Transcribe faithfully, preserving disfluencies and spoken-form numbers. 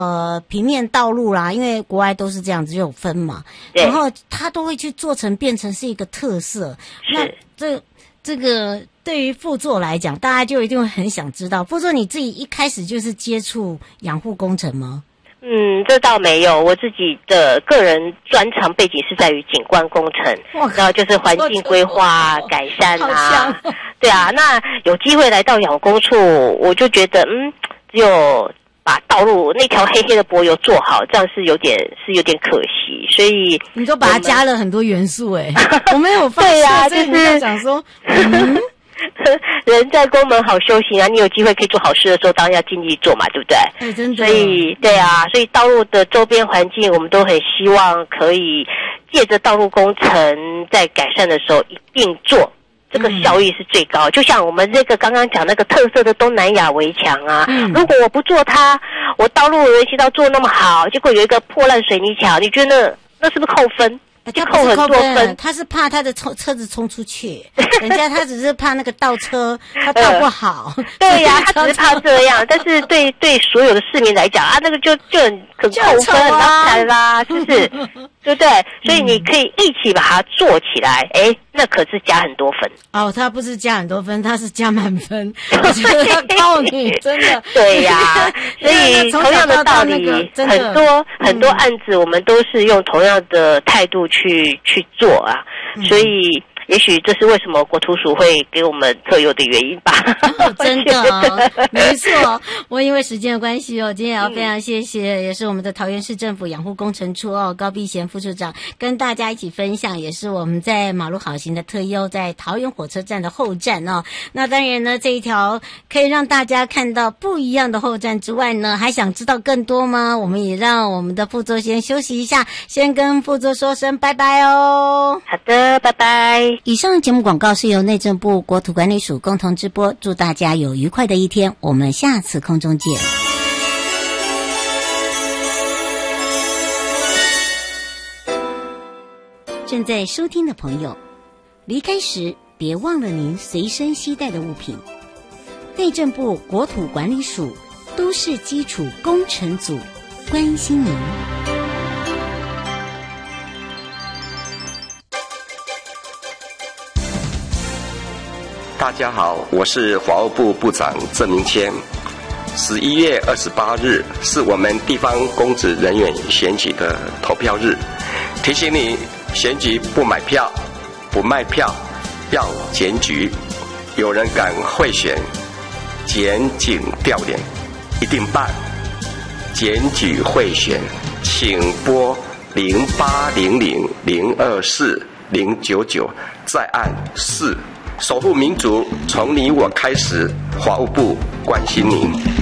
呃平面道路啦，因为国外都是这样子就有分嘛，然后他都会去做成变成是一个特色。那这这个对于副座来讲，大家就一定会很想知道，副座你自己一开始就是接触养护工程吗？ 嗯，这倒没有，我自己的个人专长背景是在于景观工程，然后就是环境规划、改善啊，对啊。那有机会来到养工处，我就觉得，嗯，只有把道路那条黑黑的柏油做好，这样是有点是有点可惜，所以你都把它加了很多元素哎、欸，我没有发现， 对啊，就是想说，嗯。 人在宫门好修行啊！你有机会可以做好事的时候，当然要尽力做嘛，对不对？ 哎，真的。 所以，对啊，所以道路的周边环境，我们都很希望可以借着道路工程在改善的时候一并做，这个效益是最高。嗯、就像我们这个刚刚讲那个特色的东南亚围墙啊，嗯、如果我不做它，我道路人行道做那么好，结果有一个破烂水泥桥，你觉得那是不是扣分？ 就扣很多分，他是怕他的车车子冲出去，人家他只是怕那个倒车，他倒不好。 呃、对呀、啊，他只是怕这样，但是对对所有的市民来讲啊，那个就就很很扣分，很难看啦，是不是？对不对？所以你可以一起把它做起来，哎，那可是加很多分。 哦，他不是加很多分，他是加满分。我觉得他靠你，真的。 对呀、啊，所以同样的道理，那个、很多、嗯、很多案子我们都是用同样的态度去去做啊，嗯、所以。也许这是为什么国土署会给我们特有的原因吧。 哦、真的、哦，没错。我因为时间的关系哦，今天也要非常谢谢，嗯、也是我们的桃园市政府养护工程处哦高碧贤副处长跟大家一起分享，也是我们在马路好行的特优，在桃园火车站的后站哦。那当然呢，这一条可以让大家看到不一样的后站之外呢，还想知道更多吗？我们也让我们的副座先休息一下，先跟副座说声拜拜哦。 好的，拜拜。 以上的节目广告是由内政部国土管理署共同直播，祝大家有愉快的一天，我们下次空中见。正在收听的朋友，离开时别忘了您随身携带的物品。内政部国土管理署都市基础工程组关心您。 大家好，我是法务部部长郑明谦。十一月二十八日是我们地方公职人员选举的投票日，提醒你选举不买票、不卖票，要检举。有人敢贿选、检警调研，一定办。检举贿选，请拨零八零零零二四零九九，再按四。守护民主，从你我开始。法务部关心您。